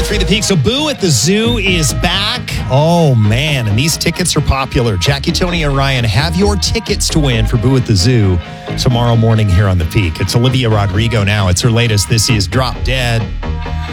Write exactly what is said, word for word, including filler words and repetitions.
three The Peak. So Boo at the Zoo is back. Oh, man. And these tickets are popular. Jackie, Tony, and Ryan, have your tickets to win for Boo at the Zoo tomorrow morning here on The Peak. It's Olivia Rodrigo now. It's her latest. This is Drop Dead.